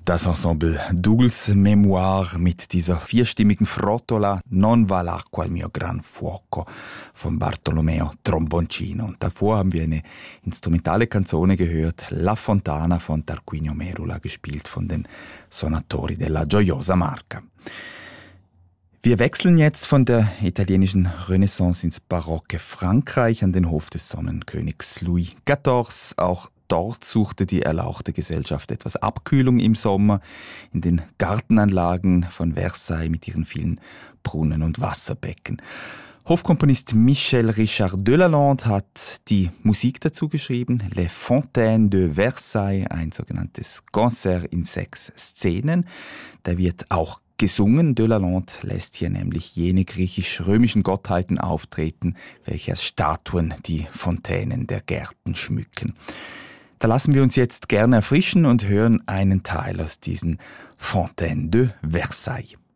Das Ensemble Douglas Mémoire mit dieser vierstimmigen Frottola Non va l'acqua al mio gran fuoco von Bartolomeo Tromboncino. Und davor haben wir eine instrumentale Canzone gehört, La Fontana von Tarquinio Merula, gespielt von den Sonatori della Gioiosa Marca. Wir wechseln jetzt von der italienischen Renaissance ins barocke Frankreich an den Hof des Sonnenkönigs Louis XIV. Auch dort suchte die erlauchte Gesellschaft etwas Abkühlung im Sommer in den Gartenanlagen von Versailles mit ihren vielen Brunnen und Wasserbecken. Hofkomponist Michel Richard Delalande hat die Musik dazu geschrieben, Les Fontaines de Versailles, ein sogenanntes Concert in 6 Szenen. Da wird auch gesungen. Delalande lässt hier nämlich jene griechisch-römischen Gottheiten auftreten, welche als Statuen die Fontänen der Gärten schmücken. Da lassen wir uns jetzt gerne erfrischen und hören einen Teil aus diesen Fontaines de Versailles.